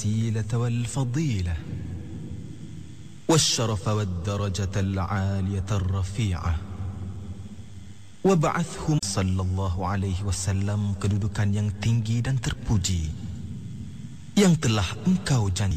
الوسيلة والفضيلة والشرف والدرجة العالية الرفيعة وابعثهم صلى الله عليه وسلم kedudukan yang tinggi dan terpuji yang telah engkau janji